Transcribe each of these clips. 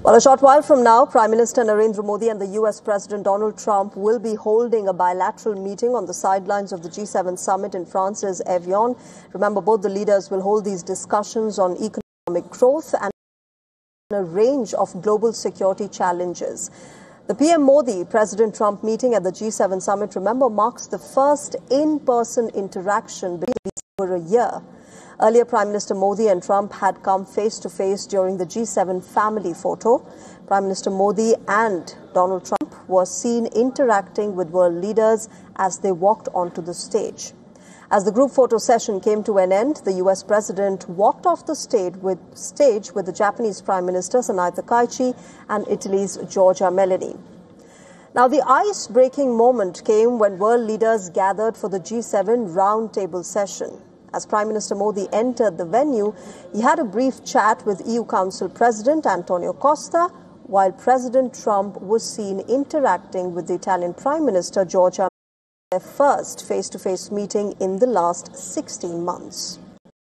Well, a short while from now, Prime Minister Narendra Modi and the US President Donald Trump will be holding a bilateral meeting on the sidelines of the G7 summit in France's Evian. Remember, both the leaders will hold these discussions on economic growth and a range of global security challenges. The PM Modi-President Trump meeting at the G7 summit, remember, marks the first in-person interaction between over a year. Earlier, Prime Minister Modi and Trump had come face-to-face during the G7 family photo. Prime Minister Modi and Donald Trump were seen interacting with world leaders as they walked onto the stage. As the group photo session came to an end, the US President walked off the stage with the Japanese Prime Minister Sanae Takaichi and Italy's Giorgia Meloni. Now, the ice-breaking moment came when world leaders gathered for the G7 roundtable session. As Prime Minister Modi entered the venue, he had a brief chat with EU Council President Antonio Costa, while President Trump was seen interacting with the Italian Prime Minister Giorgia Meloni, their first face-to-face meeting in the last 16 months.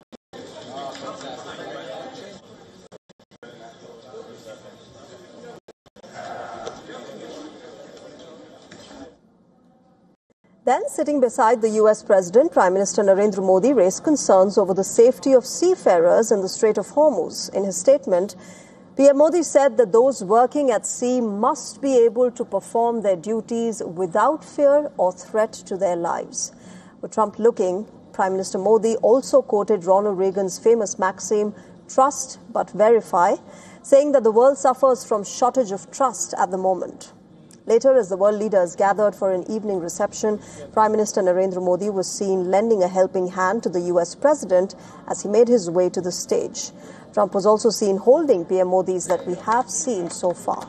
Then, sitting beside the US President, Prime Minister Narendra Modi raised concerns over the safety of seafarers in the Strait of Hormuz. In his statement, PM Modi said that those working at sea must be able to perform their duties without fear or threat to their lives. With Trump looking, Prime Minister Modi also quoted Ronald Reagan's famous maxim, "Trust but verify," saying that the world suffers from shortage of trust at the moment. Later, as the world leaders gathered for an evening reception, Prime Minister Narendra Modi was seen lending a helping hand to the US President as he made his way to the stage. Trump was also seen holding PM Modi's that we have seen so far.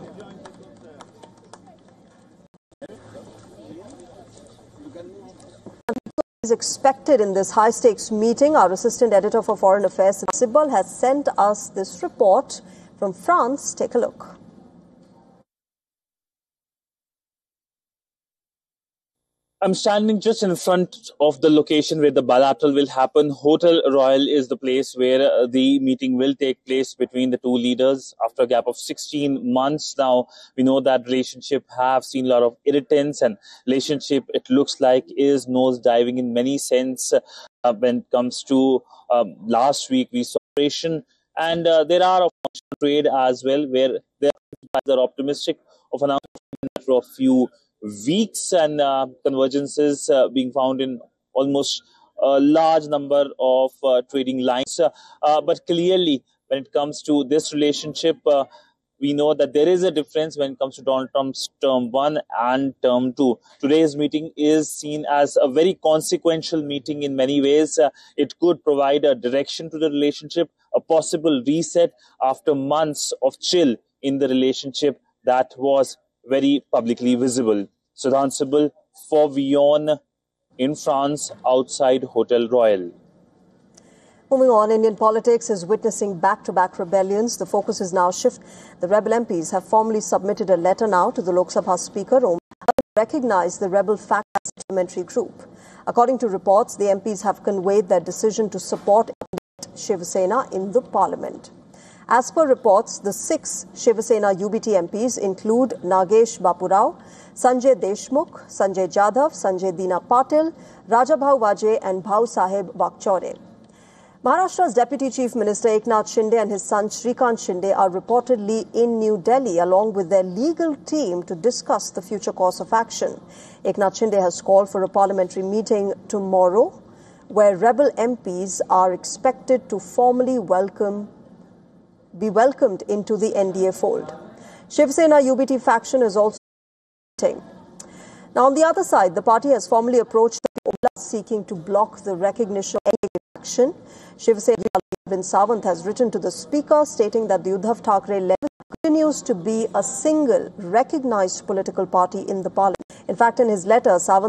Is expected in this high-stakes meeting. Our assistant editor for Foreign Affairs, Sibal, has sent us this report from France. Take a look. I'm standing just in front of the location where the bilateral will happen. Hotel Royal is the place where the meeting will take place between the two leaders after a gap of 16 months. Now, we know that relationship have seen a lot of irritants, and relationship, it looks like, is nosediving in many sense when it comes to last week we saw operation. And there are of trade as well, where they are optimistic of announcement for a few weeks, and convergences being found in almost a large number of trading lines. But clearly, when it comes to this relationship, we know that there is a difference when it comes to Donald Trump's term 1 and term 2. Today's meeting is seen as a very consequential meeting in many ways. It could provide a direction to the relationship, a possible reset after months of chill in the relationship that was very publicly visible. Sudhan Sibal for WION in France, outside Hotel Royal. Moving on, Indian politics is witnessing back-to-back rebellions. The focus is now shifted. The rebel MPs have formally submitted a letter now to the Lok Sabha Speaker Om Birla to recognize the rebel fact parliamentary group. According to reports, the MPs have conveyed their decision to support Shiv Sena in the parliament. As per reports, the 6 Shiv Sena UBT MPs include Nagesh Bapurao, Sanjay Deshmukh, Sanjay Jadhav, Sanjay Dina Patil, Rajabhau Vajay and Bhau Sahib Bakchore. Maharashtra's Deputy Chief Minister Eknath Shinde and his son Shrikant Shinde are reportedly in New Delhi along with their legal team to discuss the future course of action. Eknath Shinde has called for a parliamentary meeting tomorrow where rebel MPs are expected to formally be welcomed into the NDA fold. Shiv Sena UBT faction is also meeting. Now, on the other side, the party has formally approached the Oblast seeking to block the recognition of NDA faction. Shiv Sena Arvind Sawant has written to the Speaker stating that the Uddhav Thackeray level continues to be a single recognized political party in the parliament. In fact, in his letter, Sawant